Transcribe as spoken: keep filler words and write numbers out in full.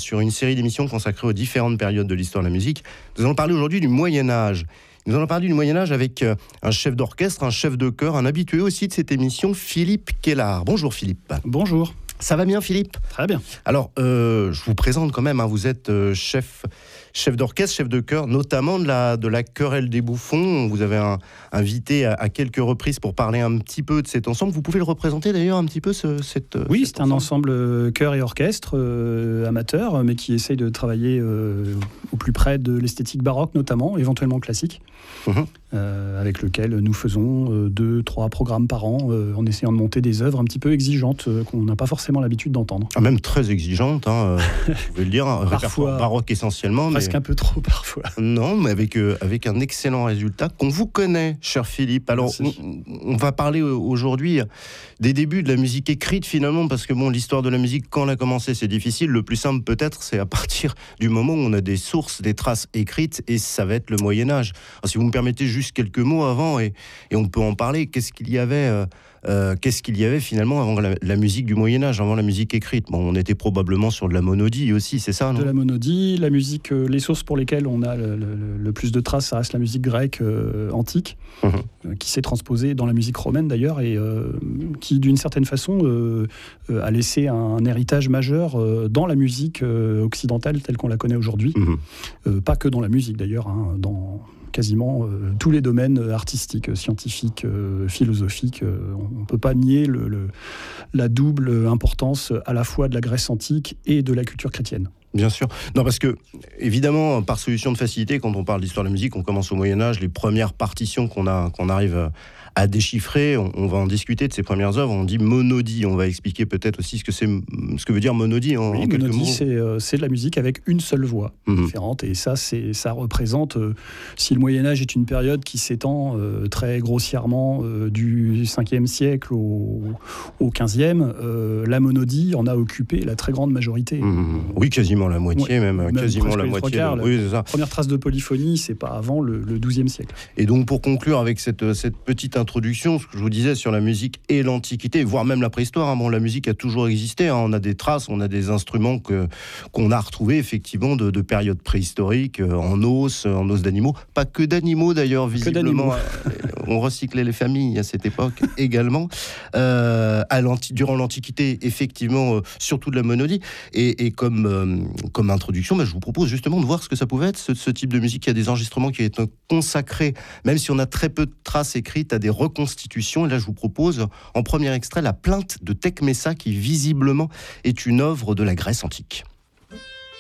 sur une série d'émissions consacrées aux différentes périodes de l'histoire de la musique. Nous allons parler aujourd'hui du Moyen-Âge. Nous allons parler du Moyen-Âge avec un chef d'orchestre, un chef de chœur, un habitué aussi de cette émission, Philippe Kellard. Bonjour Philippe. Bonjour. Ça va bien Philippe ? Très bien. Alors, euh, je vous présente quand même, hein, vous êtes euh, chef, chef d'orchestre, chef de chœur, notamment de la, de la Querelle des Bouffons. Vous avez un, invité à, à quelques reprises pour parler un petit peu de cet ensemble. Vous pouvez le représenter d'ailleurs un petit peu, ce, cette Oui, cet c'est un ensemble euh, chœur et orchestre euh, amateur, mais qui essaye de travailler euh, au plus près de l'esthétique baroque notamment, éventuellement classique, mmh. euh, avec lequel nous faisons euh, deux, trois programmes par an euh, en essayant de monter des œuvres un petit peu exigeantes euh, qu'on n'a pas forcément l'habitude d'entendre. Ah, même très exigeante, hein, euh, vous pouvez le dire, un répertoire baroque essentiellement. Presque mais... un peu trop parfois. Non, mais avec, euh, avec un excellent résultat qu'on vous connaît, cher Philippe. Alors, on, on va parler aujourd'hui des débuts de la musique écrite finalement, parce que bon, l'histoire de la musique, quand elle a commencé, c'est difficile. Le plus simple peut-être, c'est à partir du moment où on a des sources, des traces écrites, et ça va être le Moyen-Âge. Alors, si vous me permettez juste quelques mots avant, et, et on peut en parler, qu'est-ce qu'il y avait euh, Euh, qu'est-ce qu'il y avait finalement avant la, la musique du Moyen-Âge, avant la musique écrite? Bon, on était probablement sur de la monodie aussi, c'est ça, non? De la monodie, la musique, euh, les sources pour lesquelles on a le, le, le plus de traces, ça reste la musique grecque euh, antique, mmh. euh, qui s'est transposée dans la musique romaine d'ailleurs, et euh, qui d'une certaine façon euh, euh, a laissé un, un héritage majeur euh, dans la musique euh, occidentale telle qu'on la connaît aujourd'hui. Mmh. Euh, pas que dans la musique d'ailleurs, hein, dans... quasiment euh, tous les domaines artistiques, scientifiques, euh, philosophiques. Euh, on ne peut pas nier le, le, la double importance à la fois de la Grèce antique et de la culture chrétienne. Bien sûr. Non, parce que, évidemment, par solution de facilité, quand on parle d'histoire de la musique, on commence au Moyen-Âge, les premières partitions qu'on, a, qu'on arrive à déchiffrer, on, on va en discuter de ces premières œuvres, on dit monodie. On va expliquer peut-être aussi ce que, c'est, ce que veut dire monodie en, oui, en quelques monodie, mots. C'est, euh, c'est de la musique avec une seule voix mmh. différente, et ça, c'est, ça représente, euh, si le Moyen-Âge est une période qui s'étend euh, très grossièrement euh, du cinquième siècle au, au quinzième, euh, la monodie en a occupé la très grande majorité. Mmh. Oui, quasiment la moitié, ouais, même, même quasiment la moitié. Quarts, de... oui, c'est ça. La première trace de polyphonie, c'est pas avant le, le douzième siècle. Et donc, pour conclure avec cette, cette petite introduction, ce que je vous disais sur la musique et l'Antiquité, voire même la préhistoire, hein, bon, la musique a toujours existé, hein, on a des traces, on a des instruments que, qu'on a retrouvés effectivement de, de périodes préhistoriques, euh, en os, en os d'animaux, pas que d'animaux d'ailleurs, visiblement. On recyclait les familles à cette époque également. Euh, à l'anti- durant l'Antiquité, effectivement, euh, surtout de la monodie. Et, et comme, euh, comme introduction, bah, je vous propose justement de voir ce que ça pouvait être, ce, ce type de musique. Il y a des enregistrements qui sont consacrés, même si on a très peu de traces écrites, à des reconstitutions. Et là, je vous propose, en premier extrait, la plainte de Tecmessa, qui visiblement est une œuvre de la Grèce antique.